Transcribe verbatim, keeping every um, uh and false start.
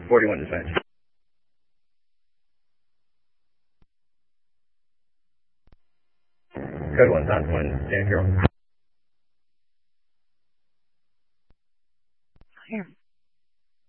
forty-one dispatch. Code one, South one, Dan Hero. Here.